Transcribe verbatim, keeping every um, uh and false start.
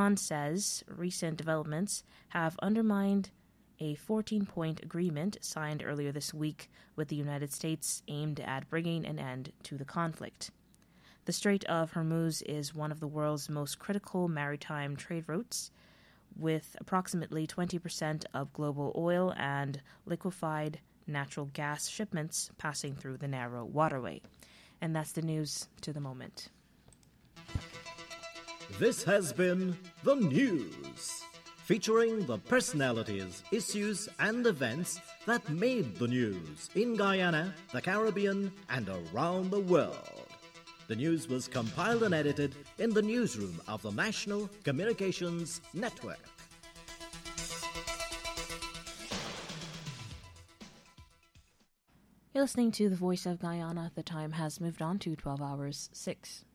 Iran says recent developments have undermined a fourteen-point agreement signed earlier this week with the United States aimed at bringing an end to the conflict. The Strait of Hormuz is one of the world's most critical maritime trade routes, with approximately twenty percent of global oil and liquefied natural gas shipments passing through the narrow waterway. And that's the news to the moment. This has been The News, featuring the personalities, issues, and events that made the news in Guyana, the Caribbean, and around the world. The news was compiled and edited in the newsroom of the National Communications Network. You're listening to The Voice of Guyana. The time has moved on to twelve hours six.